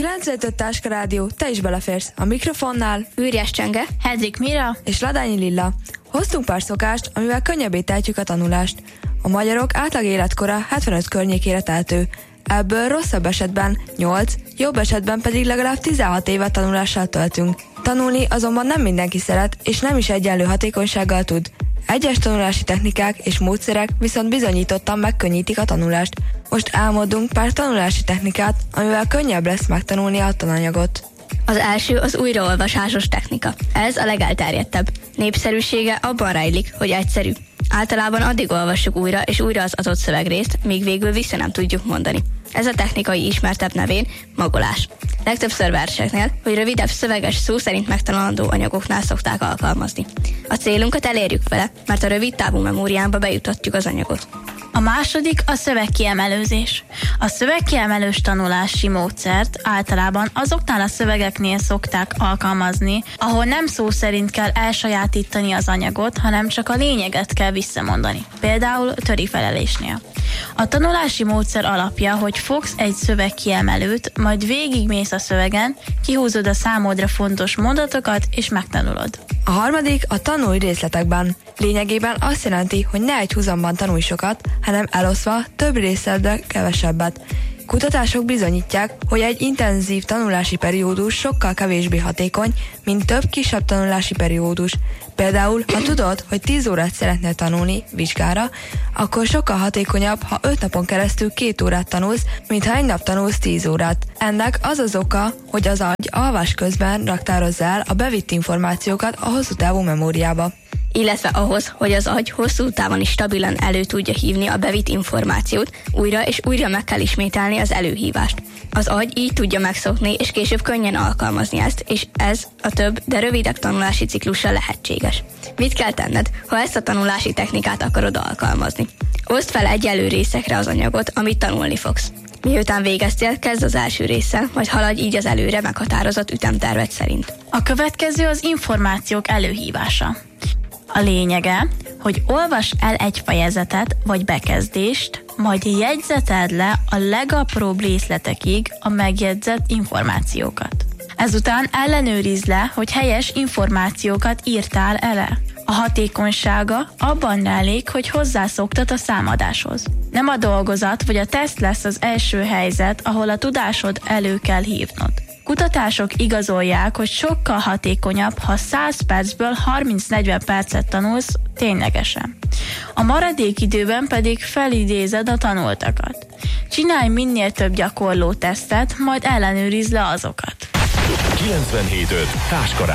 95 Táska Rádió, te is beleférsz. A mikrofonnál Ürjes Csenge, Hedvig Mira és Ladányi Lilla. Hoztunk pár szokást, amivel könnyebbé tehetjük a tanulást. A magyarok átlag életkora 75 környékére tehető. Ebből rosszabb esetben 8, jobb esetben pedig legalább 16 évet tanulással töltünk. Tanulni azonban nem mindenki szeret, és nem is egyenlő hatékonysággal tud. Egyes tanulási technikák és módszerek viszont bizonyítottan megkönnyítik a tanulást. Most álmodunk pár tanulási technikát, amivel könnyebb lesz megtanulni a tananyagot. az első az újraolvasásos technika. Ez a legelterjedtebb. Népszerűsége abban rejlik, hogy egyszerű. Általában addig olvassuk újra és újra az adott szövegrészt, míg végül vissza nem tudjuk mondani. Ez a technikai ismertebb nevén magolás. Legtöbbször verseknél, vagy rövidebb szöveges szó szerint megtanulandó anyagoknál szokták alkalmazni. A célunkat elérjük vele, mert a rövid távú memóriámba bejutatjuk az anyagot. A második a szövegkiemelőzés. A szövegkiemelős tanulási módszert általában azoknál a szövegeknél szokták alkalmazni, ahol nem szó szerint kell elsajátítani az anyagot, hanem csak a lényeget kell visszamondani. Például törifelelésnél. A tanulási módszer alapja, hogy fogsz egy szövegkiemelőt, majd végigmész a szövegen, kihúzod a számodra fontos mondatokat és megtanulod. A harmadik a tanulj részletekben. Lényegében azt jelenti, hogy ne egy húzamban tanulj sokat, hanem eloszva több részletbe kevesebbet. Kutatások bizonyítják, hogy egy intenzív tanulási periódus sokkal kevésbé hatékony, mint több kisebb tanulási periódus. Például, ha tudod, hogy 10 órát szeretnél tanulni vizsgára, akkor sokkal hatékonyabb, ha 5 napon keresztül 2 órát tanulsz, mint ha egy nap tanulsz 10 órát. Ennek az az oka, hogy az agy alvás közben raktározza el a bevitt információkat a hosszú távú memóriába. Illetve ahhoz, hogy az agy hosszú távon is stabilan elő tudja hívni a bevitt információt, újra és újra meg kell ismételni az előhívást. Az agy így tudja megszokni, és később könnyen alkalmazni ezt, és ez a több, de rövidebb tanulási ciklusra lehetséges. Mit kell tenned, ha ezt a tanulási technikát akarod alkalmazni? Oszd fel egyenlő részekre az anyagot, amit tanulni fogsz. Miután végeztél, kezd az első résszel, majd haladj így az előre meghatározott ütemtervet szerint. A következő az információk előhívása. A lényege, hogy olvasd el egy fejezetet vagy bekezdést, majd jegyzeted le a legapróbb részletekig a megjegyzett információkat. Ezután ellenőrizd le, hogy helyes információkat írtál ele. A hatékonysága abban rejlik, hogy hozzászoktad a számadáshoz. Nem a dolgozat vagy a teszt lesz az első helyzet, ahol a tudásod elő kell hívnod. Kutatások igazolják, hogy sokkal hatékonyabb, ha 100 percből 30-40 percet tanulsz ténylegesen. A maradék időben pedig felidézed a tanultakat. Csinálj minél több gyakorló tesztet, majd ellenőrizd le azokat. 97.5 Táska